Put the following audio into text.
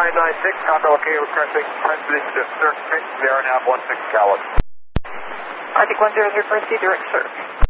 996, copy okay, requesting transmission to Cirque 6, Sierra Nav 16 Calais. Arctic 100, proceed direct search.